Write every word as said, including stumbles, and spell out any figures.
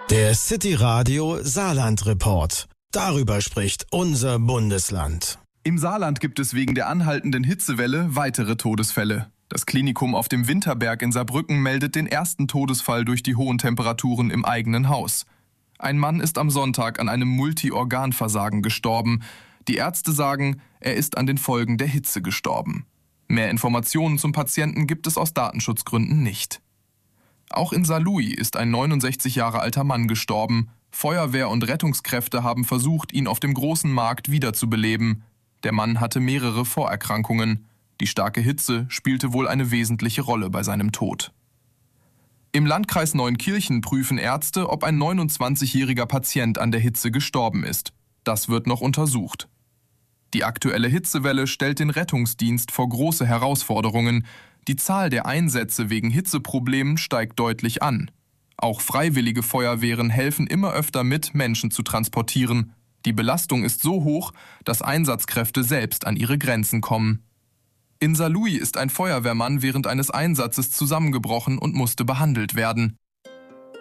Der City Radio Saarland Report. Darüber spricht unser Bundesland. Im Saarland gibt es wegen der anhaltenden Hitzewelle weitere Todesfälle. Das Klinikum auf dem Winterberg in Saarbrücken meldet den ersten Todesfall durch die hohen Temperaturen im eigenen Haus. Ein Mann ist am Sonntag an einem Multiorganversagen gestorben. Die Ärzte sagen, er ist an den Folgen der Hitze gestorben. Mehr Informationen zum Patienten gibt es aus Datenschutzgründen nicht. Auch in Saarlouis ist ein neunundsechzig Jahre alter Mann gestorben. Feuerwehr und Rettungskräfte haben versucht, ihn auf dem großen Markt wiederzubeleben. Der Mann hatte mehrere Vorerkrankungen. Die starke Hitze spielte wohl eine wesentliche Rolle bei seinem Tod. Im Landkreis Neunkirchen prüfen Ärzte, ob ein neunundzwanzigjähriger Patient an der Hitze gestorben ist. Das wird noch untersucht. Die aktuelle Hitzewelle stellt den Rettungsdienst vor große Herausforderungen. Die Zahl der Einsätze wegen Hitzeproblemen steigt deutlich an. Auch freiwillige Feuerwehren helfen immer öfter mit, Menschen zu transportieren. Die Belastung ist so hoch, dass Einsatzkräfte selbst an ihre Grenzen kommen. In Saarlouis ist ein Feuerwehrmann während eines Einsatzes zusammengebrochen und musste behandelt werden.